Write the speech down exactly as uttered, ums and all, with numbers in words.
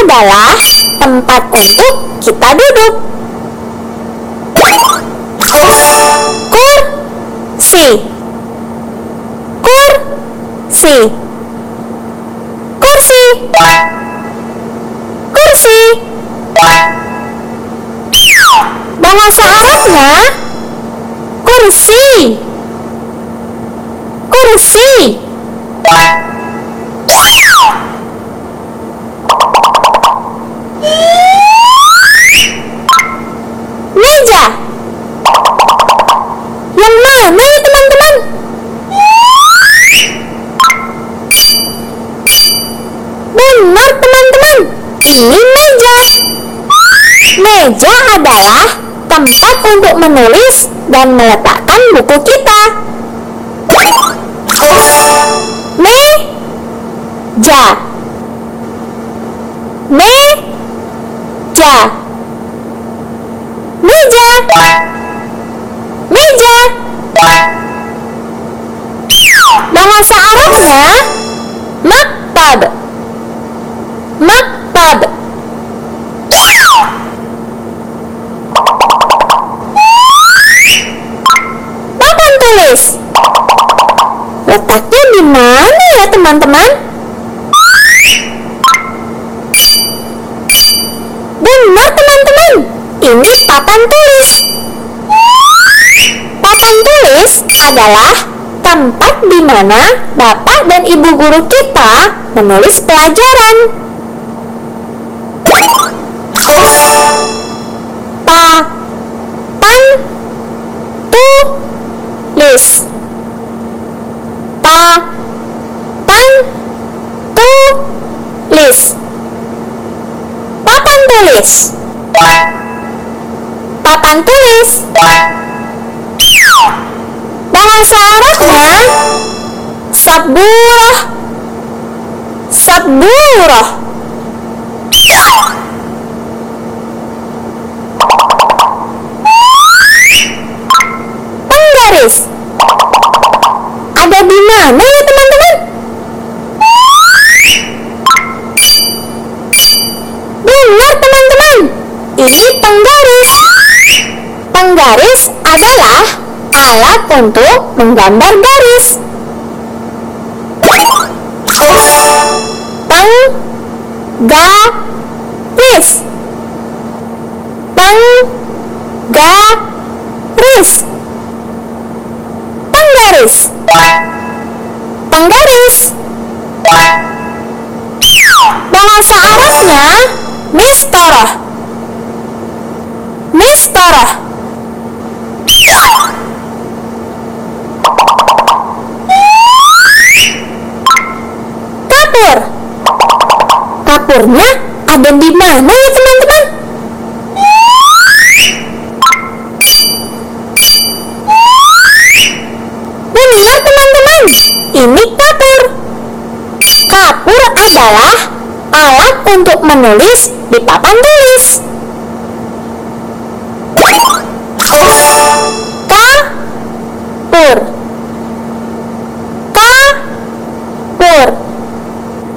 adalah tempat untuk kita duduk. Kursi, kursi, kursi, kursi. Bahasa Arabnya kursi, kursi. Meja. Yang mana ya teman-teman? Benar teman-teman, ini meja. Meja adalah tempat untuk menulis dan meletakkan buku kita. Meja, meja, meja, meja. Bahasa Arabnya maktab, maktab. Papan tulis, letaknya di mana ya teman-teman? Benar teman-teman, ini papan tulis. Papan tulis adalah tempat di mana Bapak dan Ibu guru kita menulis pelajaran. Papan tulis, papan tulis, papan tulis, papan tulis. Bahasa Arabnya saburah, saburah. Penggaris ada di mana ya teman-teman? Benar teman-teman, ini penggaris. Penggaris adalah alat untuk menggambar garis. Penggaris, penggaris, penggaris, penggaris. Bahasa Arabnya mistarah, mistarah. Kapur, kapurnya ada di mana ya teman-teman? Benar teman-teman, ini kapur. Kapur adalah alat untuk menulis di papan tulis.